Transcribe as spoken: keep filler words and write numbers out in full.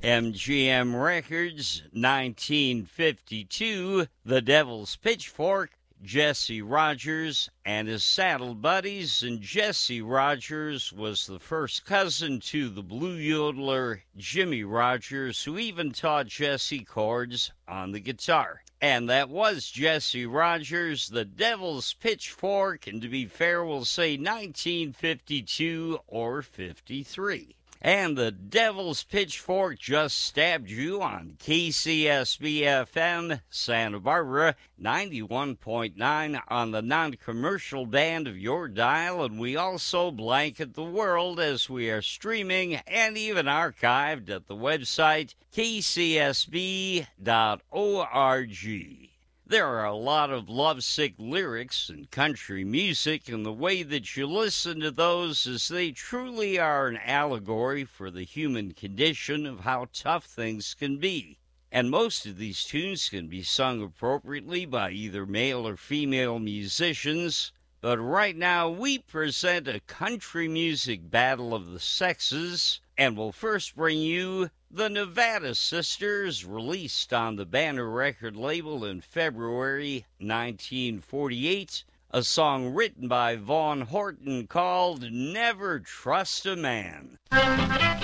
M G M Records, nineteen fifty-two, The Devil's Pitchfork, Jesse Rogers and his Saddle Buddies, and Jesse Rogers was the first cousin to the blue yodeler Jimmy Rogers, who even taught Jesse chords on the guitar. And that was Jesse Rogers, The Devil's Pitchfork, and to be fair, we'll say nineteen fifty-two or fifty-three. And the Devil's Pitchfork just stabbed you on K C S B F M Santa Barbara, ninety-one point nine on the non-commercial band of your dial, and we also blanket the world as we are streaming and even archived at the website k c s b dot org. There are a lot of lovesick lyrics in country music, and the way that you listen to those is they truly are an allegory for the human condition of how tough things can be. And most of these tunes can be sung appropriately by either male or female musicians. But right now we present a country music battle of the sexes, and we'll first bring you the Nevada Sisters, released on the Banner record label in February nineteen forty-eight, a song written by Vaughn Horton called Never Trust a Man.